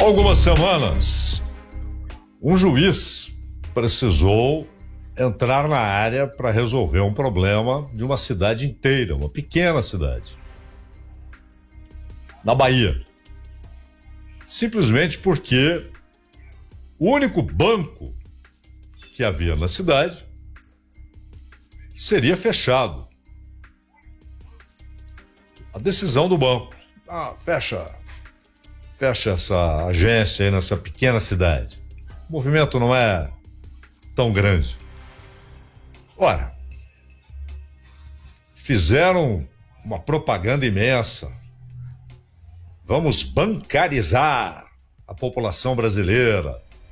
algumas semanas, um juiz precisou entrar na área para resolver um problema de uma cidade inteira, uma pequena cidade, na Bahia. Simplesmente porque o único banco que havia na cidade seria fechado. A decisão do banco: fecha essa agência aí nessa pequena cidade. O movimento não é tão grande. Ora, fizeram uma propaganda imensa. Vamos bancarizar a população brasileira.